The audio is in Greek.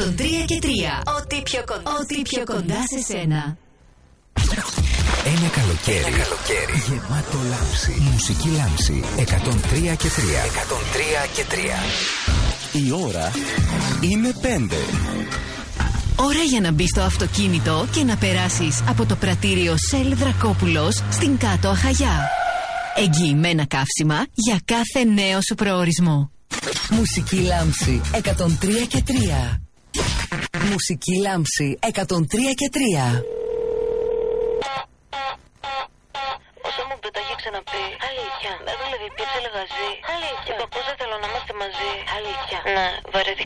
103 και 3. Ό,τι πιο κοντά σε σένα. Ένα καλοκαίρι γεμάτο λάμψη. Μουσική λάμψη 103 και 3. 103 και 3. Η ώρα είναι 5. Ώρα για να μπεις στο αυτοκίνητο και να περάσεις από το πρατήριο Shell Δρακόπουλος στην Κάτω Αχαγιά. Εγγυημένα καύσιμα για κάθε νέο σου προορισμό. Μουσική λάμψη 103 και 3. Μουσική λάμψη 103 και 3. Όσο μου το έχει ξαναπεί. Αλήθεια. Δηλαδή, πιάσε λεγαζί. Αλήθεια. Το πόσα θέλω να είμαστε μαζί. Αλήθεια. Ναι, βαρέθηκα.